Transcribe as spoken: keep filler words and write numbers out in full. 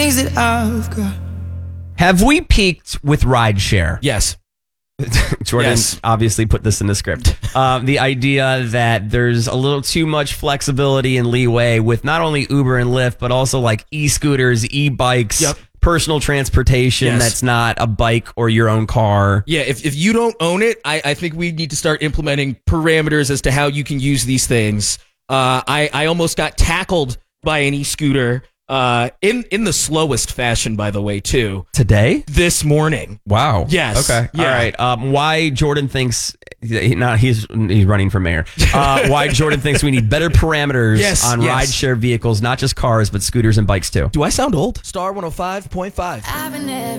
things that I've got. Have we peaked with rideshare? Yes. Jordan Yes. obviously put this in the script. Um, the idea that there's a little too much flexibility and leeway with not only Uber and Lyft, but also like e-scooters, e-bikes, Yep. personal transportation Yes. that's not a bike or your own car. Yeah, if, if you don't own it, I, I think we need to start implementing parameters as to how you can use these things. Uh, I, I almost got tackled by an e-scooter uh, in, in the slowest fashion, by the way, too. Today? This morning. Wow. Yes. Okay. Yeah. All right. Um, why Jordan thinks he, not he's he's running for mayor. Uh, why Jordan thinks we need better parameters Yes, on yes. rideshare vehicles, not just cars, but scooters and bikes too. Do I sound old? Star one oh five point five. I've never